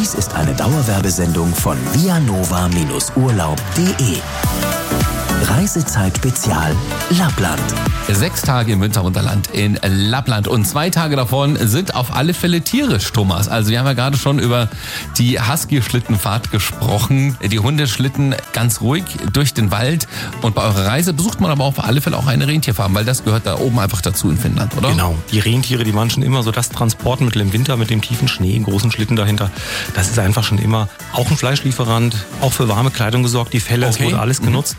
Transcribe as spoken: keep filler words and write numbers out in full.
Dies ist eine Dauerwerbesendung von vianova Urlaub punkt de. Reisezeit Spezial Lappland. Sechs Tage im Winterwunderland in Lappland und zwei Tage davon sind auf alle Fälle tierisch, Thomas. Also wir haben ja gerade schon über die Husky-Schlittenfahrt gesprochen. Die Hunde schlitten ganz ruhig durch den Wald und bei eurer Reise besucht man aber auf alle Fälle auch eine Rentierfarm, weil das gehört da oben einfach dazu in Finnland, oder? Genau, die Rentiere, die waren schon immer so das Transportmittel im Winter mit dem tiefen Schnee, großen Schlitten dahinter. Das ist einfach schon immer auch ein Fleischlieferant, auch für warme Kleidung gesorgt, die Felle, es Okay. wurde alles genutzt.